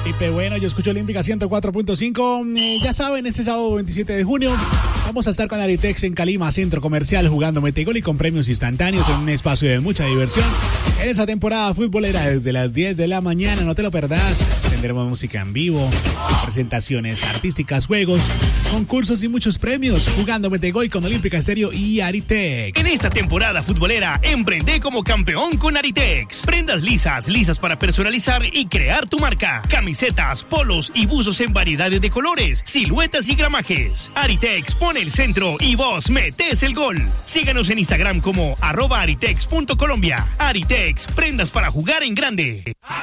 Pipe, bueno, yo escucho Olímpica 104.5. Ya saben, este sábado 27 de junio vamos a estar con Aritex en Calima, centro comercial, jugando metegol y con premios instantáneos en un espacio de mucha diversión. En esa temporada futbolera desde las 10 de la mañana, no te lo perdás. Tendremos música en vivo, presentaciones artísticas, juegos, concursos y muchos premios. Jugando metegol con Olímpica Estéreo y Aritex. En esta temporada futbolera, emprende como campeón con Aritex. Prendas lisas para personalizar y crear tu marca. Camisetas, polos y buzos en variedades de colores, siluetas y gramajes. Aritex pone el centro y vos metés el gol. Síganos en Instagram como @aritex.colombia. Aritex, prendas para jugar en grande.